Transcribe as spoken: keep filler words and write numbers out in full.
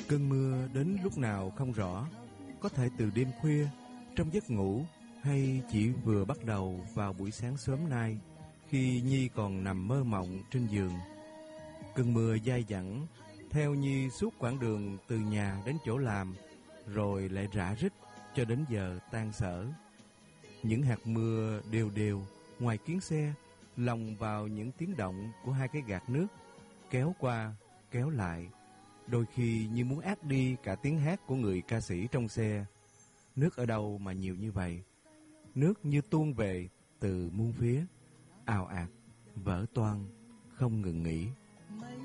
Cơn mưa đến lúc nào không rõ, có thể từ đêm khuya, trong giấc ngủ, hay chỉ vừa bắt đầu vào buổi sáng sớm nay, khi Nhi còn nằm mơ mộng trên giường. Cơn mưa dai dẳng theo Nhi suốt quãng đường từ nhà đến chỗ làm, rồi lại rã rít cho đến giờ tan sở. Những hạt mưa đều đều ngoài kiếng xe lồng vào những tiếng động của hai cái gạt nước, kéo qua kéo lại, đôi khi như muốn át đi cả tiếng hát của người ca sĩ trong xe. Nước ở đâu mà nhiều như vậy? Nước như tuôn về từ muôn phía, ào ạt, vỡ toang, không ngừng nghỉ.